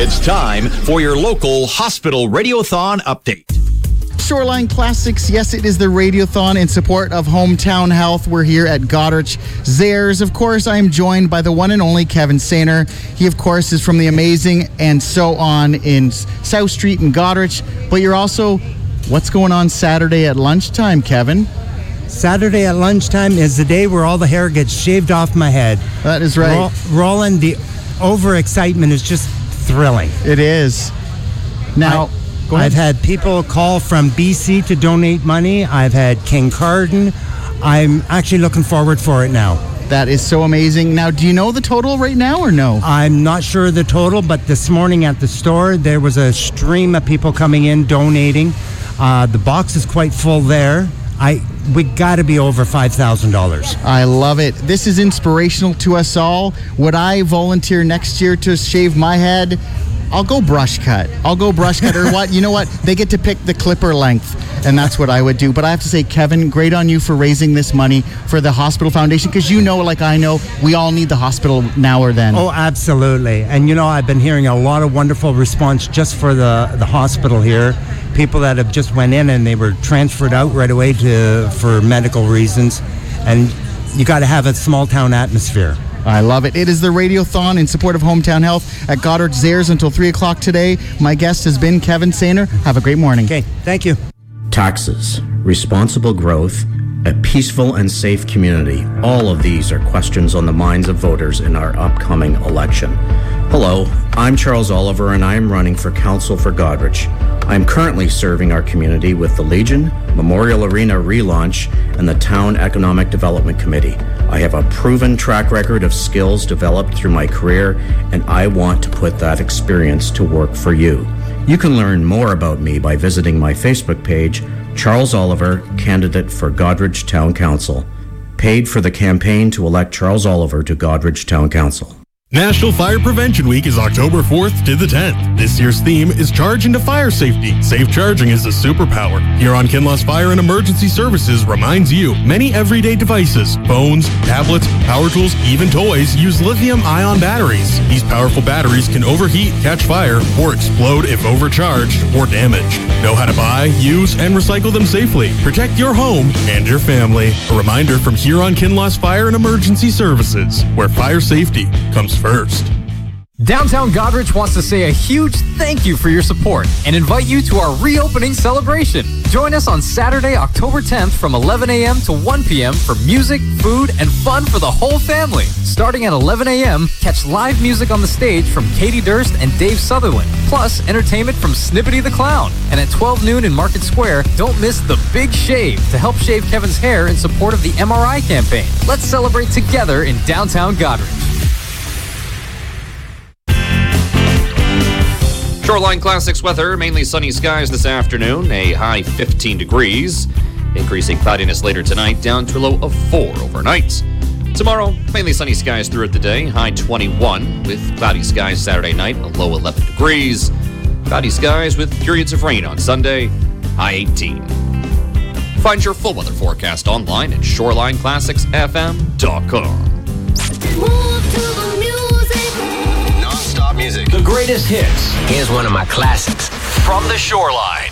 It's time for your local hospital radiothon update. Shoreline Classics, yes, it is the Radiothon in support of Hometown Health. We're here at Goderich Zayres. Of course, I am joined by the one and only Kevin Sainer. He, of course, is from the Amazing and So On in South Street in Goderich. But you're also, what's going on Saturday at lunchtime, Kevin? Saturday at lunchtime is the day where all the hair gets shaved off my head. That is right. Roland, the overexcitement is just thrilling. It is. Now, I've had people call from BC to donate money. I've had King Carden. I'm actually looking forward for it now. That is so amazing. Now, do you know the total right now or no? I'm not sure of the total, but this morning at the store, there was a stream of people coming in, donating. The box is quite full there. We got to be over $5,000. I love it. This is inspirational to us all. Would I volunteer next year to shave my head? I'll go brush cut. Or what? You know what? They get to pick the clipper length, and that's what I would do. But I have to say, Kevin, great on you for raising this money for the hospital foundation, because you know, like I know, we all need the hospital now or then. Oh, absolutely. And you know, I've been hearing a lot of wonderful response just for the hospital here. People that have just went in and they were transferred out right away for medical reasons. And you got to have a small town atmosphere. I love it. It is the Radiothon in support of Hometown Health at Goderich Zayres until 3 o'clock today. My guest has been Kevin Sainer. Have a great morning. Okay, thank you. Taxes, responsible growth, a peaceful and safe community. All of these are questions on the minds of voters in our upcoming election. Hello, I'm Charles Oliver, and I am running for council for Goderich. I am currently serving our community with the Legion, Memorial Arena relaunch, and the Town Economic Development Committee. I have a proven track record of skills developed through my career, and I want to put that experience to work for you. You can learn more about me by visiting my Facebook page, Charles Oliver, candidate for Goderich Town Council. Paid for the campaign to elect Charles Oliver to Goderich Town Council. National Fire Prevention Week is October 4th to the 10th. This year's theme is Charge into Fire Safety. Safe charging is a superpower. Huron Kinloss Fire and Emergency Services reminds you, many everyday devices, phones, tablets, power tools, even toys, use lithium-ion batteries. These powerful batteries can overheat, catch fire, or explode if overcharged or damaged. Know how to buy, use, and recycle them safely. Protect your home and your family. A reminder from Huron Kinloss Fire and Emergency Services, where fire safety comes first. Downtown Goderich wants to say a huge thank you for your support and invite you to our reopening celebration. Join us on Saturday, October 10th from 11 a.m. to 1 p.m. for music, food, and fun for the whole family. Starting at 11 a.m., catch live music on the stage from Katie Durst and Dave Sutherland, plus entertainment from Snippety the Clown. And at 12 noon in Market Square, don't miss The Big Shave to help shave Kevin's hair in support of the MRI campaign. Let's celebrate together in downtown Goderich. Shoreline Classics weather, mainly sunny skies this afternoon, a high 15 degrees. Increasing cloudiness later tonight, down to a low of 4 overnight. Tomorrow, mainly sunny skies throughout the day, high 21, with cloudy skies Saturday night, a low 11 degrees. Cloudy skies with periods of rain on Sunday, high 18. Find your full weather forecast online at shorelineclassicsfm.com. Non-stop music. The greatest hits. Here's one of my classics. From the Shoreline.